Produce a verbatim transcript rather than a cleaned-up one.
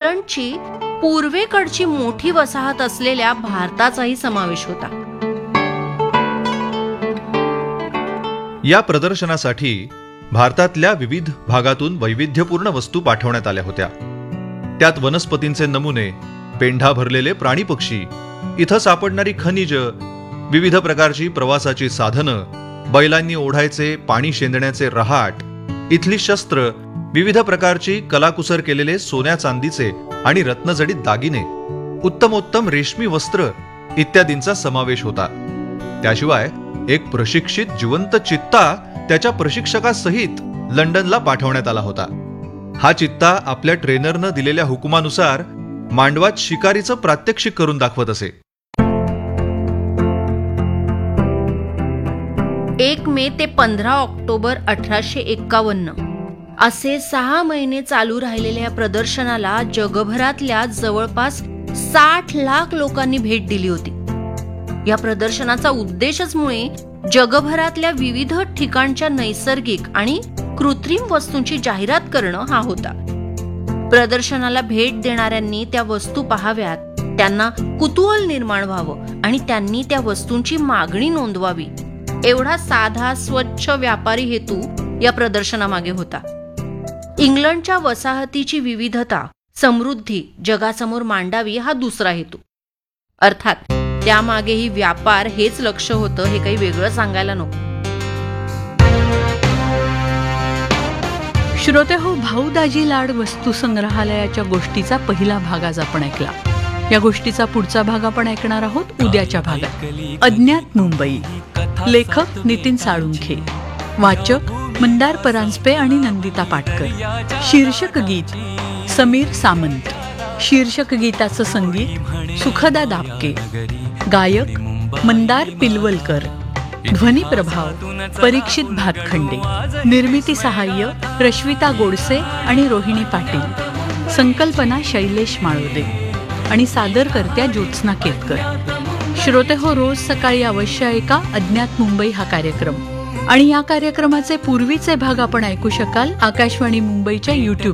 इंग्लंडची पूर्वेकडची मोठी वसाहत असलेल्या भारताचाही समावेश होता. या प्रदर्शनासाठी भारतातल्या विविध भागातून वैविध्यपूर्ण वस्तू पाठवण्यात आल्या होत्या. त्यात वनस्पतींचे नमुने, पेंढा भरलेले प्राणी पक्षी, इथं सापडणारी खनिज, विविध प्रकारची प्रवासाची साधनं, बैलांनी ओढायचे पाणी शेंदण्याचे रहाट, इथली शस्त्र, विविध प्रकारची कलाकुसर केलेले सोन्या चांदीचे आणि रत्नजडित दागिने, उत्तमोत्तम रेशमी वस्त्र इत्यादींचा समावेश होता. त्याशिवाय एक प्रशिक्षित जिवंत चित्ता त्याच्या प्रशिक्षकासहित लंडनला पाठवण्यात आला होता. हा चित्ता आपल्या ट्रेनरनं दिलेल्या हुकुमानुसार मांडवात शिकारीचं प्रात्यक्षिक करून दाखवत असे. एक मे ते पंधरा ऑक्टोबर अठराशे एक्कावन्न असे सहा महिने चालू राहिलेल्या या प्रदर्शनाला जगभरातल्या जवळपास साठ लाख लोकांनी भेट दिली होती. या प्रदर्शनाचा उद्देशच मुळे जगभरातल्या विविध ठिकाणच्या नैसर्गिक आणि कृत्रिम वस्तूंची जाहिरात करणं हा होता. प्रदर्शनाला भेट देणाऱ्यांनी त्या वस्तू पाहाव्यात, त्यांना कुतूहल निर्माण व्हावं आणि त्यांनी त्या वस्तूंची मागणी नोंदवावी, एवढा साधा स्वच्छ व्यापारी हेतू या प्रदर्शनामागे होता. इंग्लंडच्या वसाहतीची विविधता, समृद्धी जगासमोर मांडावी हा दुसरा हेतू. अर्थात त्यामागेही व्यापार हेच लक्ष होतं, हे काही वेगळं सांगायला नको. श्रोते हो, भाऊ दाजी लाड वस्तू संग्रहालयाच्या गोष्टीचा पहिला भाग आज आपण ऐकला. या गोष्टीचा पुढचा भाग आपण ऐकणार आहोत उद्याच्या भागात. अज्ञात मुंबई, लेखक नितीन साळुंखे, वाचक मंदार परांजपे आणि नंदिता पाटकर. शीर्षक गीत समीर सामंत. शीर्षक गीताचं संगीत सुखदा दापके. गायक मंदार पिलवलकर. ध्वनी प्रभाव परीक्षित भातखंडे. निर्मिती सहाय्य रश्विता गोडसे आणि रोहिणी पाटील. संकल्पना शैलेश माळोदे आणि सादरकर्त्या ज्योत्स्ना केतकर. श्रोते हो, रोज सकाळी अवश्य ऐका अज्ञात मुंबई हा कार्यक्रम. आणि या कार्यक्रमाचे पूर्वीचे भाग आपण ऐकू शकाल आकाशवाणी मुंबईच्या युट्यूब